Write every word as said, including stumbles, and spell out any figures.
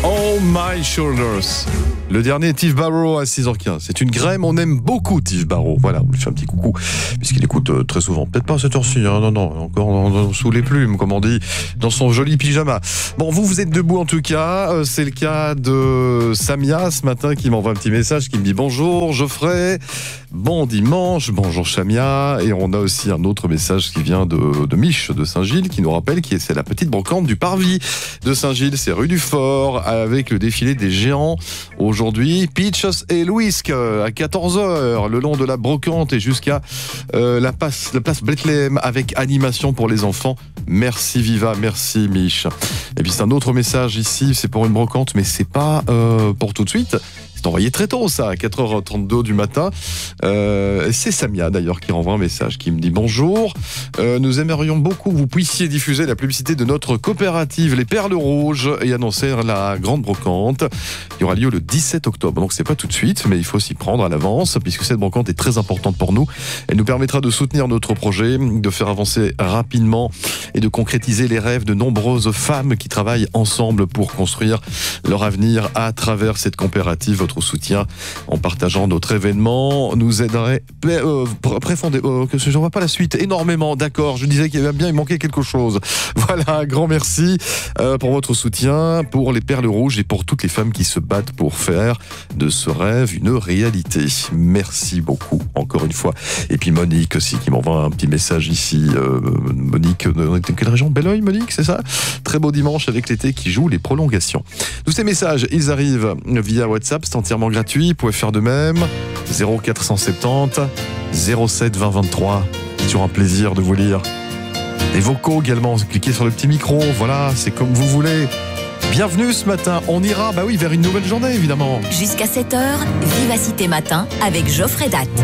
On My Shoulders. Le dernier, Steve Barrow à six heures quinze. C'est une grême, on aime beaucoup Steve Barrow. Voilà, on lui fait un petit coucou, puisqu'il écoute euh, très souvent. Peut-être pas à cette heure-ci, hein, non, non, encore dans, dans, sous les plumes, comme on dit, dans son joli pyjama. Bon, vous, vous êtes debout en tout cas. Euh, c'est le cas de Samia ce matin qui m'envoie un petit message qui me dit bonjour Geoffrey, bon dimanche, bonjour Samia. Et on a aussi un autre message qui vient de, de Mich de Saint-Gilles qui nous rappelle que c'est la petite brocante du Parvis de Saint-Gilles. C'est rue du Fort avec le défilé des géants. Aujourd'hui, Peaches et Louisque à quatorze heures, le long de la brocante et jusqu'à euh, la, place, la place Bethléem avec animation pour les enfants. Merci Viva, merci Mich. Et puis c'est un autre message ici, c'est pour une brocante, mais c'est pas euh, pour tout de suite. C'est envoyé très tôt ça, à quatre heures trente-deux du matin. Euh, c'est Samia d'ailleurs qui renvoie un message qui me dit bonjour. Euh, nous aimerions beaucoup que vous puissiez diffuser la publicité de notre coopérative Les Perles Rouges et annoncer la grande brocante qui aura lieu le dix-sept octobre. Donc c'est pas tout de suite, mais il faut s'y prendre à l'avance puisque cette brocante est très importante pour nous. Elle nous permettra de soutenir notre projet, de faire avancer rapidement et de concrétiser les rêves de nombreuses femmes qui travaillent ensemble pour construire leur avenir à travers cette coopérative. Votre soutien en partageant notre événement nous aiderait euh, préfondé, euh, que je ne vois pas la suite énormément. D'accord, je disais qu'il y avait bien, il manquait quelque chose. Voilà, un grand merci euh, pour votre soutien, pour les Perles Rouges et pour toutes les femmes qui se battent pour faire de ce rêve une réalité. Merci beaucoup encore une fois. Et puis Monique aussi qui m'envoie un petit message ici. Euh, Monique, de quelle région? Belleuil, Monique, c'est ça? Très beau dimanche avec l'été qui joue les prolongations. Tous ces messages, ils arrivent via WhatsApp, c'est entièrement gratuit, vous pouvez faire de même. zéro quatre cent soixante-dix zéro sept vingt vingt-trois. C'est toujours un plaisir de vous lire. Les vocaux également, cliquez sur le petit micro, voilà, c'est comme vous voulez. Bienvenue ce matin, on ira, bah oui, vers une nouvelle journée évidemment. Jusqu'à sept heures, Vivacité Matin avec Geoffrey Date.